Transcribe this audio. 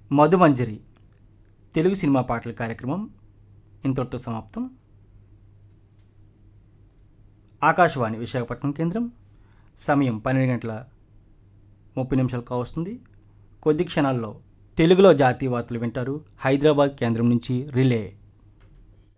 Madhumanjari Telugu cinema పాటల కార్యక్రమం ఇంతటితో సమాప్తం. ఆకాశవాణి విశాఖపట్నం కేంద్రం. సమయం 12:30 కావస్తుంది. కొద్ది క్షణాల్లో తెలుగులో జాతీయ వార్తలు వింటారు. హైదరాబాద్ కేంద్రం నుంచి రిలే.